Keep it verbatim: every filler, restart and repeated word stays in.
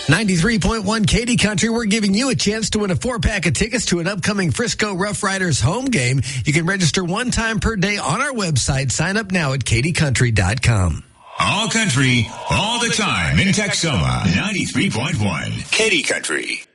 ninety-three point one Katy Country, we're giving you a chance to win a four-pack of tickets to an upcoming Frisco Rough Riders home game. You can register one time per day on our website. Sign up now at katy country dot com. All country, all the time in Texoma, ninety-three point one Katy Country.